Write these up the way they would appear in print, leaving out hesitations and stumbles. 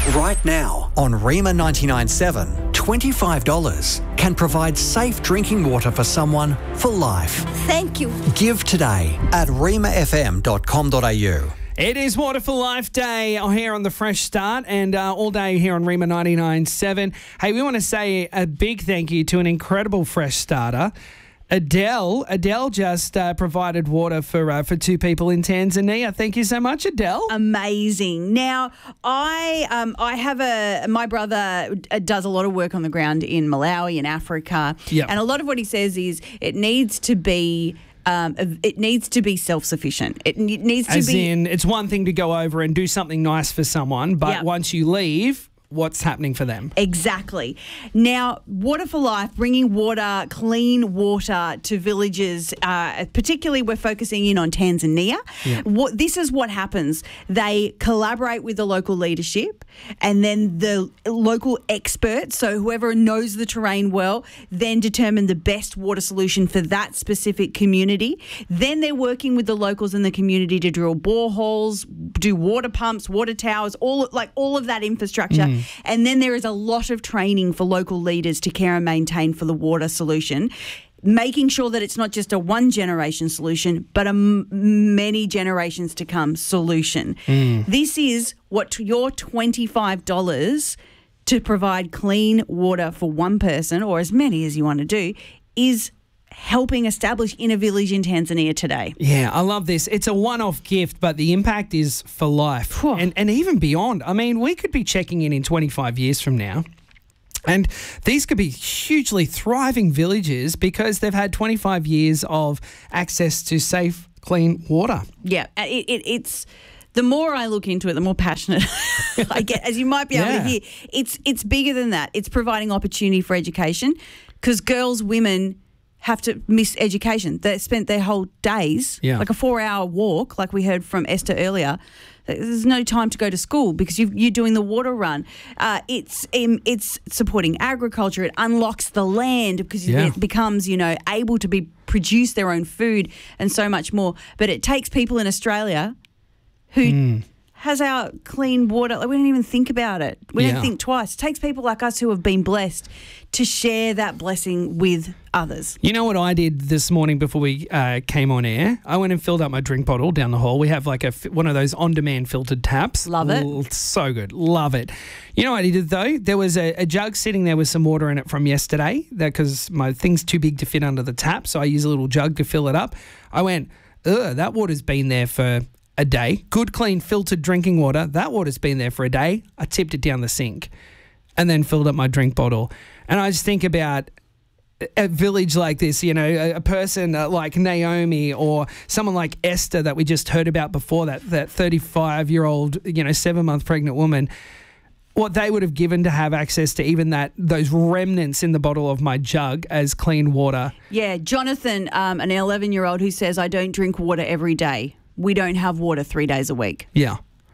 Right now on Rima 99.7, $25 can provide safe drinking water for someone for life. Thank you. Give today at rimafm.com.au. It is Water for Life Day here on the Fresh Start and all day here on Rima 99.7. Hey, we want to say a big thank you to an incredible Fresh Starter. Adele just provided water for two people in Tanzania. Thank you so much, Adele. Amazing. Now, I have my brother does a lot of work on the ground in Malawi in Africa. Yep. And a lot of what he says is it needs to be self-sufficient. It needs to it's one thing to go over and do something nice for someone, but once you leave, what's happening for them? Exactly. Now, Water for Life, bringing water, clean water to villages, particularly we're focusing in on Tanzania. Yeah. This is what happens. They collaborate with the local leadership and then the local experts, so whoever knows the terrain well, then determine the best water solution for that specific community. Then they're working with the locals in the community to drill boreholes, do water pumps, water towers, all of that infrastructure. And then there is a lot of training for local leaders to care and maintain for the water solution, making sure that it's not just a one-generation solution, but a many generations to come solution. This is what your $25 to provide clean water for one person, or as many as you want to do, is helping establish in a village in Tanzania today. Yeah, I love this. It's a one-off gift, but the impact is for life and even beyond. I mean, we could be checking in 25 years from now, and these could be hugely thriving villages because they've had 25 years of access to safe, clean water. Yeah, it's... The more I look into it, the more passionate I get. As you might be able to hear, it's bigger than that. It's providing opportunity for education because women have to miss education. They spent their whole days, like a 4-hour walk, like we heard from Esther earlier. There's no time to go to school because you're doing the water run. It's supporting agriculture. It unlocks the land because it becomes, able to produce their own food and so much more. But it takes people in Australia who has our clean water. We don't even think about it. We don't think twice. It takes people like us who have been blessed to share that blessing with others. You know what I did this morning before we came on air? I went and filled up my drink bottle down the hall. We have like one of those on-demand filtered taps. Love it. So good. Love it. You know what I did though? There was a jug sitting there with some water in it from yesterday because my thing's too big to fit under the tap, so I use a little jug to fill it up. I went, that water's been there for a day. Good, clean, filtered drinking water. That water's been there for a day. I tipped it down the sink and then filled up my drink bottle. And I just think about a village like this, a person like Naomi or someone like Esther that we just heard about before, that 35-year-old, 7-month pregnant woman, what they would have given to have access to even those remnants in the bottle of my jug as clean water. Yeah, Jonathan, an 11-year-old who says, I don't drink water every day. We don't have water 3 days a week. Yeah.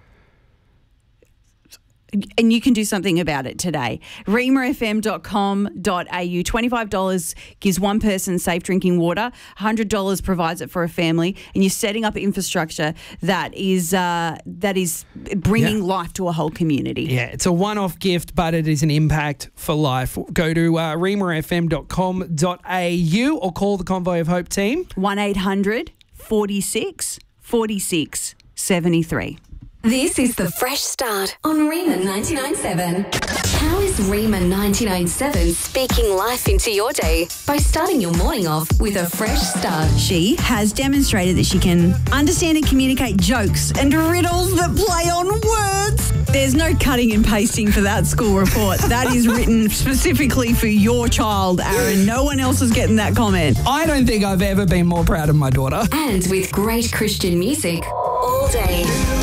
And you can do something about it today. rimafm.com.au. $25 gives one person safe drinking water. $100 provides it for a family. And you're setting up infrastructure that is bringing life to a whole community. Yeah, it's a one-off gift, but it is an impact for life. Go to rimafm.com.au or call the Convoy of Hope team. 1-800 46 46 73. This is the Fresh Start on Rima 99.7. How is Rima 99.7 speaking life into your day? By starting your morning off with a fresh start. She has demonstrated that she can understand and communicate jokes and riddles that play on words. There's no cutting and pasting for that school report. That is written specifically for your child, Aaron. No one else is getting that comment. I don't think I've ever been more proud of my daughter. And with great Christian music all day.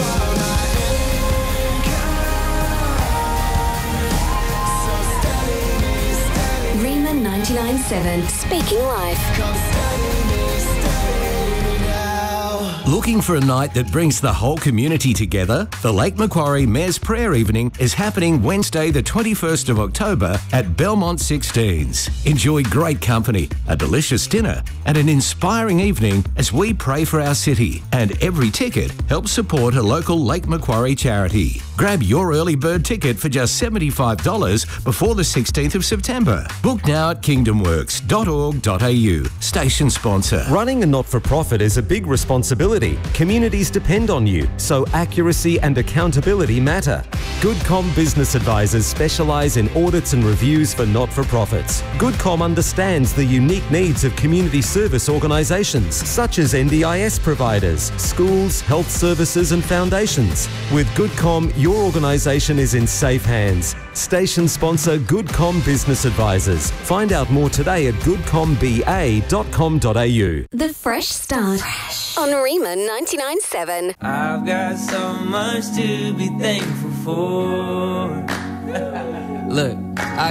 Rima 99.7, speaking life. Looking for a night that brings the whole community together? The Lake Macquarie Mayor's Prayer Evening is happening Wednesday the 21st of October at Belmont 16s. Enjoy great company, a delicious dinner and an inspiring evening as we pray for our city. And every ticket helps support a local Lake Macquarie charity. Grab your early bird ticket for just $75 before the 16th of September. Book now at kingdomworks.org.au. Station sponsor. Running a not-for-profit is a big responsibility. Communities depend on you, so accuracy and accountability matter. GoodCom Business Advisors specialise in audits and reviews for not-for-profits. GoodCom understands the unique needs of community service organisations, such as NDIS providers, schools, health services and foundations. With GoodCom, your organisation is in safe hands. Station sponsor GoodCom Business Advisors. Find out more today at goodcomba.com.au. The Fresh Start on Rima 99.7. I've got so much to be thankful for. Look, I